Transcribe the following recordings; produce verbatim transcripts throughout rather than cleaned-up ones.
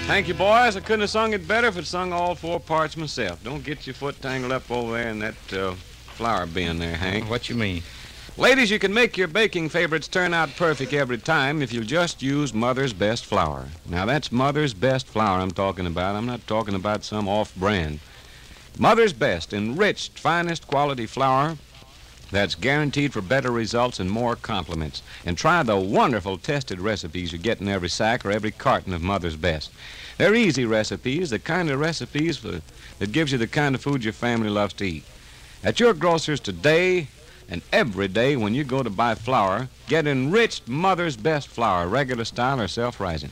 Thank you, boys. I couldn't have sung it better if I'd sung all four parts myself. Don't get your foot tangled up over there in that uh, flour bin there, Hank. What you mean? Ladies, you can make your baking favorites turn out perfect every time if you'll just use Mother's Best flour. Now, that's Mother's Best flour I'm talking about. I'm not talking about some off-brand. Mother's Best, enriched, finest quality flour that's guaranteed for better results and more compliments. And try the wonderful tested recipes you get in every sack or every carton of Mother's Best. They're easy recipes, the kind of recipes for, that gives you the kind of food your family loves to eat. At your grocer's today and every day when you go to buy flour, get enriched Mother's Best flour, regular style or self-rising.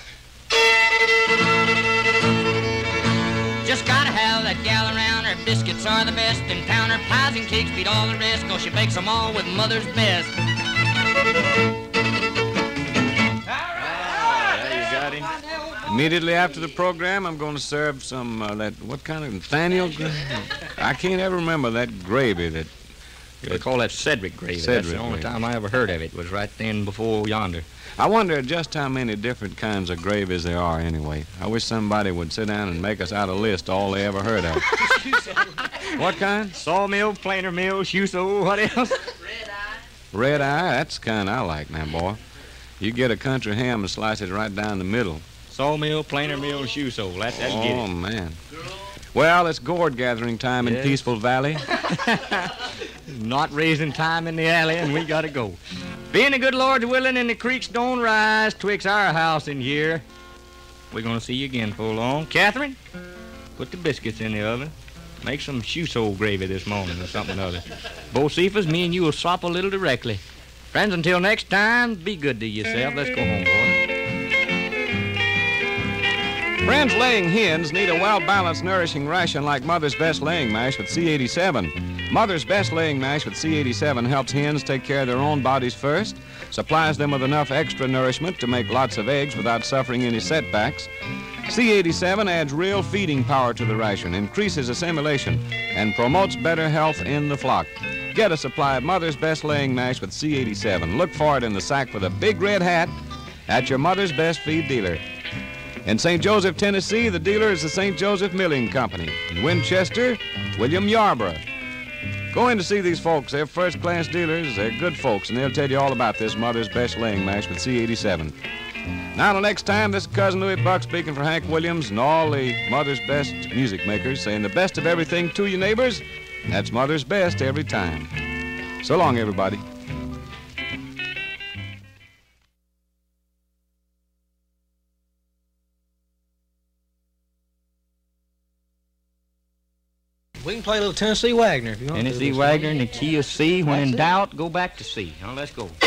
Just gotta have that gal around. Her biscuits are the best in town. Her pies and cakes beat all the rest, 'cause she bakes them all with Mother's Best. Immediately after the program, I'm going to serve some, uh, that, what kind of, Nathaniel gravy? I can't ever remember that gravy that... They call that Cedric gravy. Cedric That's the only gravy. time I ever heard of it. Was right then before yonder. I wonder just how many different kinds of gravies there are anyway. I wish somebody would sit down and make us out a list all they ever heard of. What kind? Sawmill, planer mill, shoe what else? Red eye. Red eye, that's the kind I like now, boy. You get a country ham and slice it right down the middle. Sawmill, planer mill, shoe sole. That, that'd oh, get it. man. Well, it's gourd gathering time Yes. in Peaceful Valley. Not raising time in the alley, and we gotta go. Being the good Lord's willing and the creeks don't rise twixt our house and here, we're gonna see you again for long. Catherine, put the biscuits in the oven. Make some shoe sole gravy this morning or something or other. Bocephus, me and you will swap a little directly. Friends, until next time, be good to yourself. Let's go home, boy. Friends, laying hens need a well-balanced, nourishing ration like Mother's Best Laying Mash with C eighty-seven. Mother's Best Laying Mash with C eighty-seven helps hens take care of their own bodies first, supplies them with enough extra nourishment to make lots of eggs without suffering any setbacks. C eighty-seven adds real feeding power to the ration, increases assimilation, and promotes better health in the flock. Get a supply of Mother's Best Laying Mash with C eighty-seven. Look for it in the sack with a big red hat at your Mother's Best feed dealer. In Saint Joseph, Tennessee, the dealer is the Saint Joseph Milling Company. In Winchester, William Yarborough. Go in to see these folks. They're first-class dealers. They're good folks, and they'll tell you all about this Mother's Best Laying Mash with C eighty-seven. Now, till next time, this is Cousin Louis Buck speaking for Hank Williams and all the Mother's Best music makers, saying the best of everything to you neighbors. That's Mother's Best every time. So long, everybody. We can play a little Tennessee Wagner if you want to. Tennessee Wagner in the key of C. When in doubt, go back to C. Now, let's go.